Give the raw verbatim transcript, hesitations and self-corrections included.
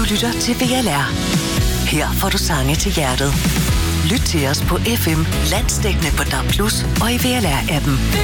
lytter til V L R. Her får du sange til hjertet. Lyt til os på F M, landsdækkende på D A B plus, og i V L R-appen.